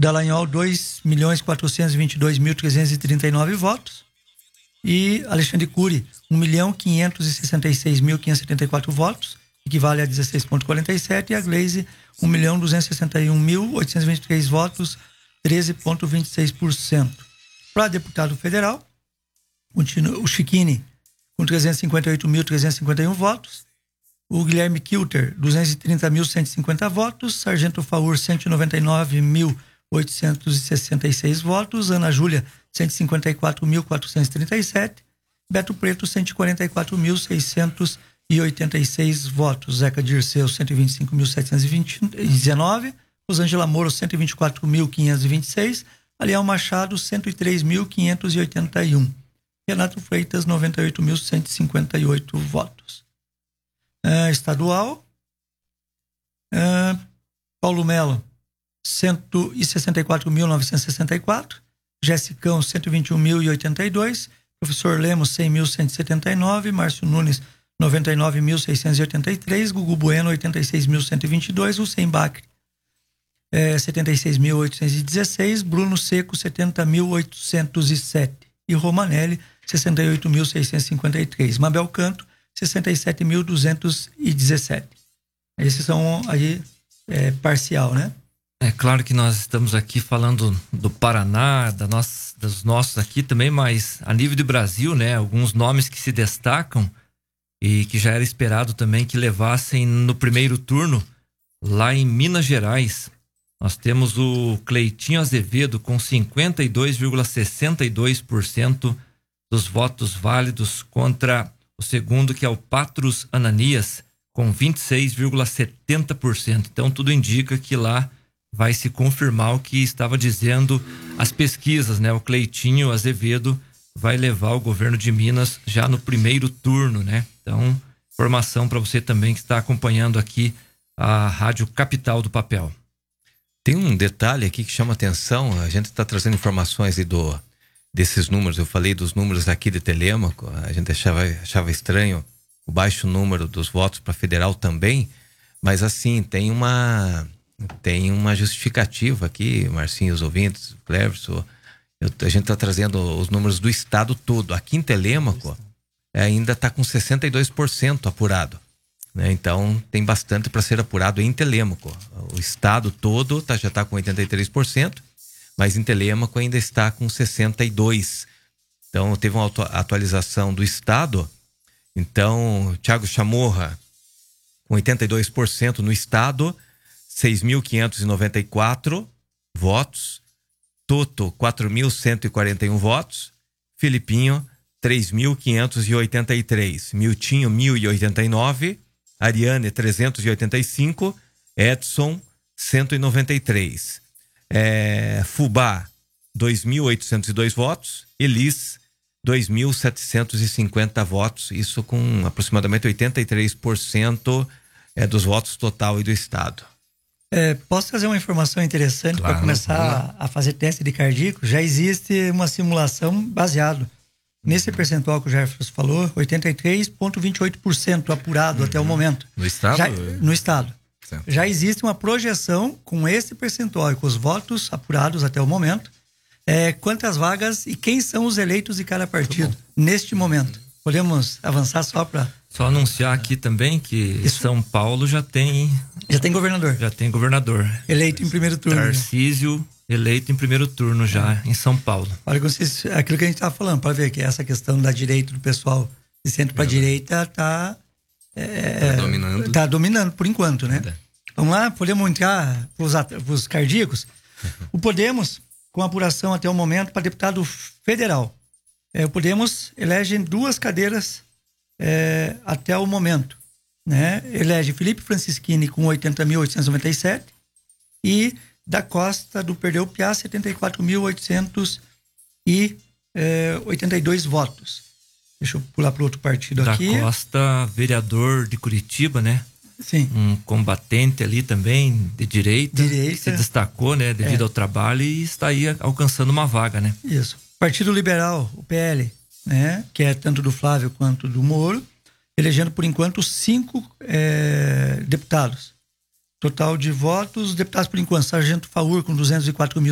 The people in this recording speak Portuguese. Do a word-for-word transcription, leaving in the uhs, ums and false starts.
Dallagnol, dois milhões quatrocentos e vinte e dois mil trezentos e trinta e nove votos. E Alexandre Cury, um milhão quinhentos e sessenta e seis mil quinhentos e setenta e quatro votos, equivale a dezesseis vírgula quarenta e sete. E a Gleisi, um milhão duzentos e sessenta e um mil oitocentos e vinte e três votos, treze vírgula vinte e seis por cento. Para deputado federal, continua o Chiquini, com trezentos e cinquenta e oito mil trezentos e cinquenta e um votos. O Guilherme Kilter, duzentos e trinta mil cento e cinquenta votos. Sargento Faur, cento e noventa e nove mil oitocentos e sessenta e seis votos. Ana Júlia, cento e cinquenta e quatro mil quatrocentos e trinta e sete. Beto Preto, cento e quarenta e quatro mil seiscentos e oitenta e seis votos. Zeca Dirceu, cento e vinte e cinco mil setecentos e dezenove. Rosângela Moro, cento e vinte e quatro mil quinhentos e vinte e seis. Aliel Machado, cento e três mil quinhentos e oitenta e um. Renato Freitas, noventa e oito mil cento e cinquenta e oito votos. Uh, estadual, uh, Paulo Melo, cento e sessenta e quatro mil novecentos e sessenta e quatro. Jessicão, cento e vinte e um mil e oitenta e dois. Professor Lemos, cem mil cento e setenta e nove. Márcio Nunes, noventa e nove mil seiscentos e oitenta e três. Gugu Bueno, oitenta e seis mil cento e vinte e dois. Hussein Bacri, é, setenta e seis mil oitocentos e dezesseis. Bruno Seco, setenta mil oitocentos e sete. E Romanelli, sessenta e oito mil seiscentos e cinquenta e três. Mabel Canto, sessenta e sete mil duzentos e dezessete. Esses são aí é, parcial, né? É claro que nós estamos aqui falando do Paraná, da nossa, dos nossos aqui também, mas a nível do Brasil, né? Alguns nomes que se destacam e que já era esperado também que levassem no primeiro turno lá em Minas Gerais. Nós temos o Cleitinho Azevedo com cinquenta e dois vírgula sessenta e dois por cento dos votos válidos contra o segundo, que é o Patros Ananias, com vinte e seis vírgula setenta por cento. Então tudo indica que lá vai se confirmar o que estava dizendo as pesquisas, né? O Cleitinho Azevedo vai levar o governo de Minas já no primeiro turno, né? Então, informação para você também que está acompanhando aqui a Rádio Capital do Papel. Tem um detalhe aqui que chama atenção, a gente está trazendo informações aí do, desses números, eu falei dos números aqui de Telêmaco, a gente achava, achava estranho o baixo número dos votos para federal também, mas assim, tem uma, tem uma justificativa aqui, Marcinho, os ouvintes, Cleverson, eu, a gente está trazendo os números do estado todo. Aqui em Telêmaco é, ainda está com sessenta e dois por cento apurado, né? Então tem bastante para ser apurado em Telêmaco. O estado todo tá, já está com oitenta e três por cento, mas em Telêmaco ainda está com sessenta e dois por cento. Então teve uma atualização do estado. Então, Thiago Chamorra, com oitenta e dois por cento no estado, seis mil quinhentos e noventa e quatro votos. Toto, quatro mil cento e quarenta e um votos. Filipinho, três mil quinhentos e oitenta e três. Miltinho, mil e oitenta e nove. Ariane, trezentos e oitenta e cinco. Edson, cento e noventa e três. É, Fubá, dois mil oitocentos e dois votos. Elis, dois mil setecentos e cinquenta votos, isso com aproximadamente oitenta e três por cento é, dos votos total e do estado. É, posso trazer uma informação interessante Claro, para começar a, a fazer teste de cardíaco? Já existe uma simulação baseado nesse percentual que o Jefferson falou, oitenta e três vírgula vinte e oito por cento apurado uhum. até o momento. No estado? Já, no estado. Certo. Já existe uma projeção com esse percentual e com os votos apurados até o momento. É, quantas vagas e quem são os eleitos de cada partido neste momento. Podemos avançar só para... Só anunciar aqui também que Isso. São Paulo já tem... Já tem governador. Já tem governador. Eleito em primeiro turno. Tarcísio eleito em primeiro turno já é. em São Paulo. Olha, vocês, aquilo que a gente estava falando, para ver que essa questão da direita, do pessoal de centro para direita está... É, tá dominando. Tá dominando por enquanto, né? É. Vamos lá, podemos entrar para os cardíacos. O Podemos... com apuração até o momento para deputado federal. É, o Podemos elege duas cadeiras é, até o momento, né? Elege Felipe Francischini com oitenta mil oitocentos e noventa e sete e da Costa do Perdeu Piá, setenta e quatro mil oitocentos e oitenta e dois votos. Deixa eu pular para outro partido da aqui. Da Costa, vereador de Curitiba, né? Sim. Um combatente ali também, de direita, direita. que se destacou, né, devido é. ao trabalho e está aí alcançando uma vaga, né? Isso. Partido Liberal, o P L, né, que é tanto do Flávio quanto do Moro, elegendo por enquanto cinco é, deputados. Total de votos, deputados por enquanto, Sargento Faur com duzentos e quatro mil